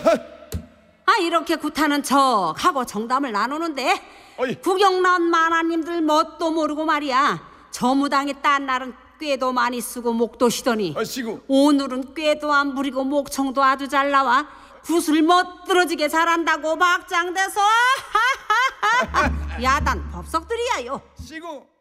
아 이렇게 구타는 척하고 정담을 나누는데 어이. 구경 나온 만화님들 뭣도 모르고 말이야. 저 무당이 딴 날은 꾀도 많이 쓰고 목도 쉬더니 시구. 오늘은 꾀도 안 부리고 목청도 아주 잘 나와. 구슬 멋들어지게 잘한다고 막장돼서 야단 법석들이야요. 시구.